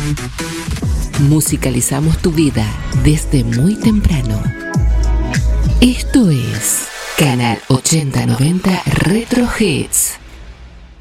Musicalizamos tu vida desde muy temprano. Esto es Canal 8090 Retro Hits.